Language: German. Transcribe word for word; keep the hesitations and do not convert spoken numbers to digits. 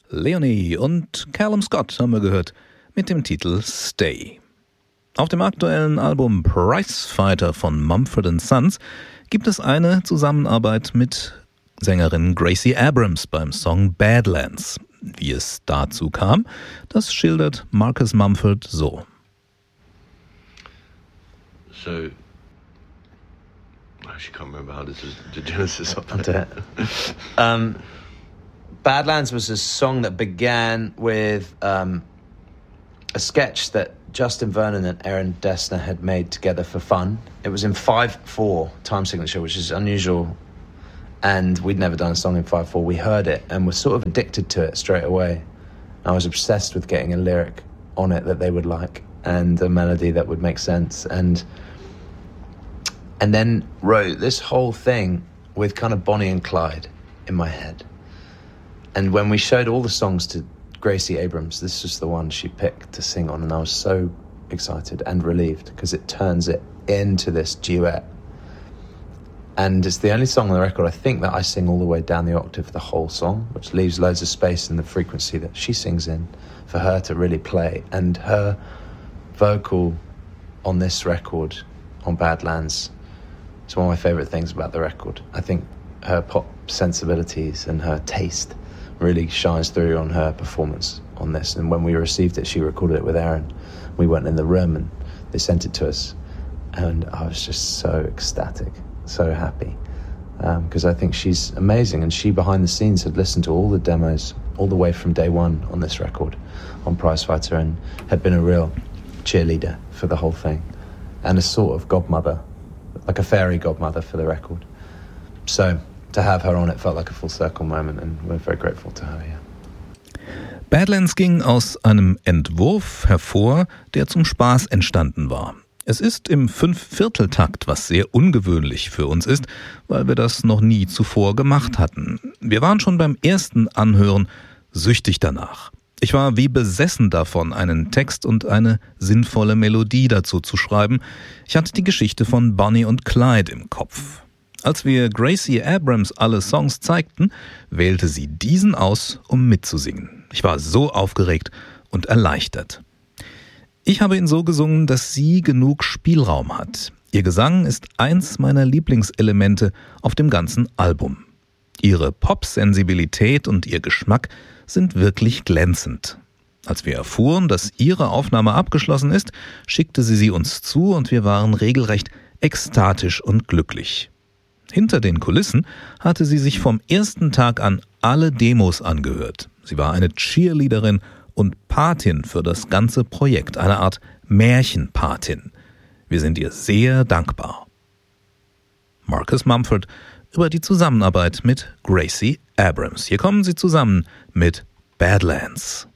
Leonie und Callum Scott haben wir gehört mit dem Titel Stay. Auf dem aktuellen Album Prizefighter von Mumford and Sons gibt es eine Zusammenarbeit mit Sängerin Gracie Abrams beim Song Badlands. Wie es dazu kam, das schildert Marcus Mumford so. So, I actually can't remember how this is the genesis of that. um, Badlands was a song that began with um, a sketch that Justin Vernon and Aaron Dessner had made together for fun. It was in five four time signature, which is unusual, and we'd never done a song in five four. We heard it and were sort of addicted to it straight away. I was obsessed with getting a lyric on it that they would like and a melody that would make sense, and and then wrote this whole thing with kind of Bonnie and Clyde in my head. And when we showed all the songs to Gracie Abrams, this was the one she picked to sing on, and I was so excited and relieved because it turns it into this duet. And it's the only song on the record, I think, that I sing all the way down the octave the whole song, which leaves loads of space in the frequency that she sings in for her to really play. And her vocal on this record, on Badlands, is one of my favourite things about the record. I think her pop sensibilities and her taste really shines through on her performance on this. And when we received it, she recorded it with Aaron. We went in the room and they sent it to us, and I was just so ecstatic, so happy, because um, I think she's amazing, and she behind the scenes had listened to all the demos all the way from day one on this record, on Prizefighter, and had been a real cheerleader for the whole thing, and a sort of godmother, like a fairy godmother for the record. So to have her on it felt like a full circle moment, and we're very grateful to her, yeah. Badlands ging aus einem Entwurf hervor, der zum Spaß entstanden war. Es ist im Fünf-Viertel-Takt, was sehr ungewöhnlich für uns ist, weil wir das noch nie zuvor gemacht hatten. Wir waren schon beim ersten Anhören süchtig danach. Ich war wie besessen davon, einen Text und eine sinnvolle Melodie dazu zu schreiben. Ich hatte die Geschichte von Bonnie und Clyde im Kopf. Als wir Gracie Abrams alle Songs zeigten, wählte sie diesen aus, um mitzusingen. Ich war so aufgeregt und erleichtert. Ich habe ihn so gesungen, dass sie genug Spielraum hat. Ihr Gesang ist eins meiner Lieblingselemente auf dem ganzen Album. Ihre Pop-Sensibilität und ihr Geschmack sind wirklich glänzend. Als wir erfuhren, dass ihre Aufnahme abgeschlossen ist, schickte sie sie uns zu und wir waren regelrecht ekstatisch und glücklich. Hinter den Kulissen hatte sie sich vom ersten Tag an alle Demos angehört. Sie war eine Cheerleaderin und Patin für das ganze Projekt, eine Art Märchenpatin. Wir sind ihr sehr dankbar. Marcus Mumford über die Zusammenarbeit mit Gracie Abrams. Hier kommen sie zusammen mit Badlands.